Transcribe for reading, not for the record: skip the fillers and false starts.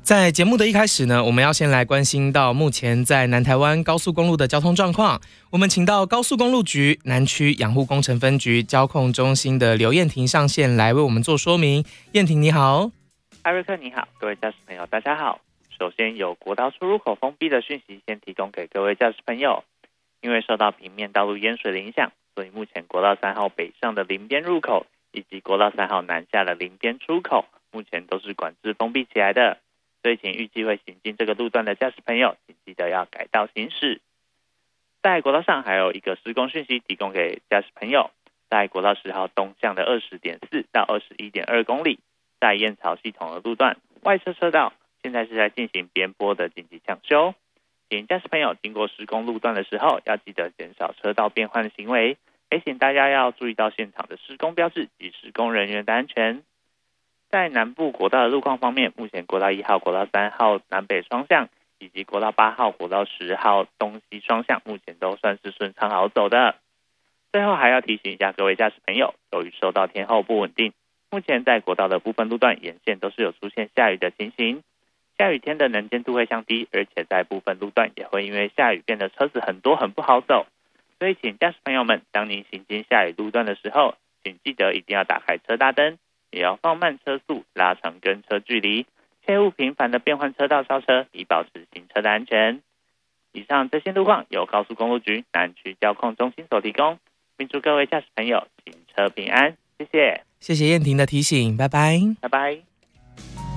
在节目的一开始呢，我们要先来关心到目前在南台湾高速公路的交通状况。我们请到高速公路局南区养护工程分局交控中心的刘燕婷上线来为我们做说明。燕婷你好。 艾瑞克你好，各位驾驶朋友大家好。首先有国道出入口封闭的讯息先提供给各位驾驶朋友。因为受到平面道路淹水的影响，所以目前国道3号北上的林边入口以及国道3号南下的林边出口目前都是管制封闭起来的，所以请预计会行经这个路段的驾驶朋友请记得要改道行驶。在国道上还有一个施工讯息提供给驾驶朋友，在国道10号东向的 20.4 到 21.2 公里，在燕巢系统的路段外侧车道现在是在进行边坡的紧急抢修，请驾驶朋友经过施工路段的时候要记得减少车道变换的行为，也请大家要注意到现场的施工标志及施工人员的安全。在南部国道的路况方面，目前国道1号、国道3号南北双向以及国道8号、国道10号东西双向目前都算是顺畅好走的。最后还要提醒一下各位驾驶朋友，由于受到天候不稳定，目前在国道的部分路段沿线都是有出现下雨的情形，下雨天的能见度会降低，而且在部分路段也会因为下雨变得车子很多很不好走，所以请驾驶朋友们当您行经下雨路段的时候，请记得一定要打开车大灯，也要放慢车速，拉长跟车距离，切勿频繁的变换车道超车，以保持行车的安全。以上这些路况由高速公路局南区交控中心所提供，并祝各位驾驶朋友行车平安，谢谢。 谢谢燕婷的提醒，拜拜。 拜拜。